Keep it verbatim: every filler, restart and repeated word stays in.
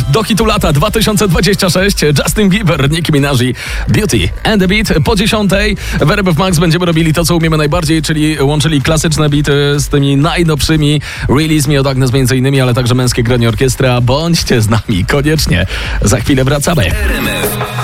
do hitu lata dwa tysiące dwudziestego szóstego. Justin Bieber, Nicki Minaj, Beauty and the Beat. Po dziesiątej w R M F Max będziemy robili to, co umiemy najbardziej, czyli łączyli klasyczne bity z tymi najnowszymi. Release Me od Agnes między innymi, ale także męskie granie orkiestra. Bądźcie z nami, koniecznie. Za chwilę wracamy. R M F